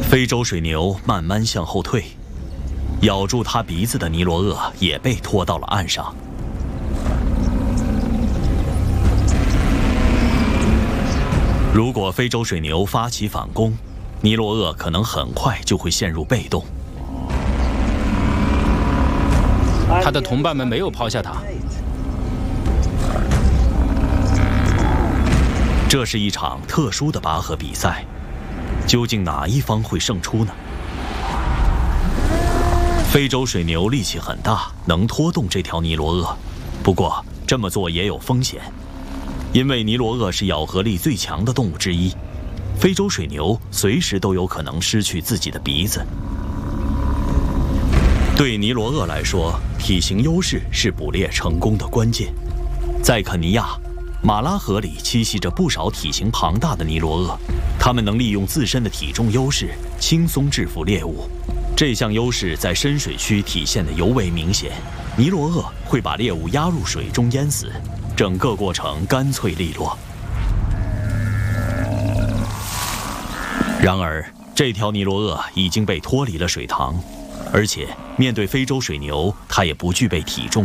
非洲水牛慢慢向后退，咬住它鼻子的尼罗鳄也被拖到了岸上。如果非洲水牛发起反攻，尼罗鳄可能很快就会陷入被动。 他的同伴们没有抛下他。 这是一场特殊的拔河比赛，究竟哪一方会胜出呢？非洲水牛力气很大，能拖动这条尼罗鳄，不过这么做也有风险。因为尼罗鳄是咬合力最强的动物之一，非洲水牛随时都有可能失去自己的鼻子。对尼罗鳄来说，体型优势是捕猎成功的关键。在肯尼亚，马拉河里栖息着不少体型庞大的尼罗鳄，它们能利用自身的体重优势，轻松制服猎物。这项优势在深水区体现得尤为明显。尼罗鳄会把猎物压入水中淹死，整个过程干脆利落。然而，这条尼罗鳄已经被脱离了水塘，而且面对非洲水牛，它也不具备体重。